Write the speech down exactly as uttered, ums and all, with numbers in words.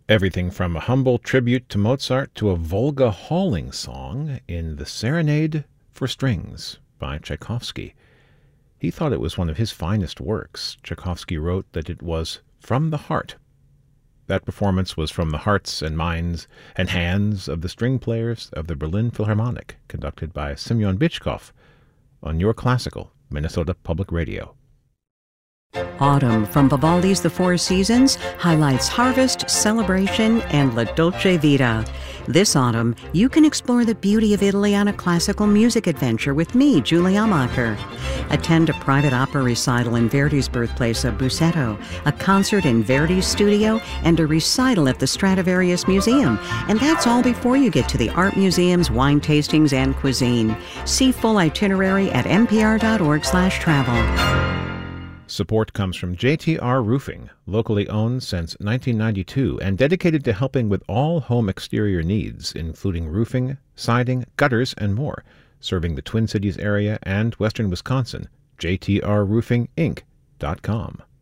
Everything from a humble tribute to Mozart to a Volga hauling song in The Serenade for Strings by Tchaikovsky. He thought it was one of his finest works. Tchaikovsky wrote that it was from the heart. That performance was from the hearts and minds and hands of the string players of the Berlin Philharmonic, conducted by Semyon Bychkov on Your Classical, Minnesota Public Radio. Autumn from Vivaldi's The Four Seasons highlights harvest, celebration, and La Dolce Vita. This autumn, you can explore the beauty of Italy on a classical music adventure with me, Julie Amacher. Attend a private opera recital in Verdi's birthplace of Busseto, a concert in Verdi's studio, and a recital at the Stradivarius Museum. And that's all before you get to the art museums, wine tastings, and cuisine. See full itinerary at npr.org slash travel. Support comes from J T R Roofing, locally owned since nineteen ninety-two and dedicated to helping with all home exterior needs, including roofing, siding, gutters, and more. Serving the Twin Cities area and western Wisconsin, j t r roofing inc dot com.